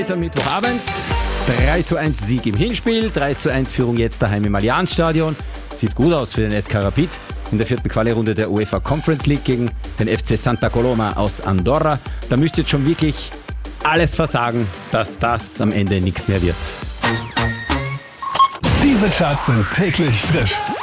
Mittwochabend, 3:1 Sieg im Hinspiel, 3:1 Führung jetzt daheim im Allianzstadion. Sieht gut aus für den SK Rapid in der 4. Quali-Runde der UEFA Conference League gegen den FC Santa Coloma aus Andorra. Da müsst ihr jetzt schon wirklich alles versagen, dass das am Ende nichts mehr wird. Diese Charts sind täglich frisch.